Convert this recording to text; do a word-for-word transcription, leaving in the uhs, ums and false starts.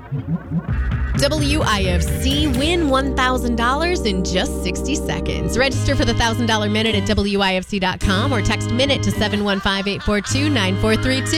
W I F C, win one thousand dollars in just sixty seconds. Register for the one thousand dollars minute at W I F C dot com or text minute to seven one five, eight four two, nine four three two.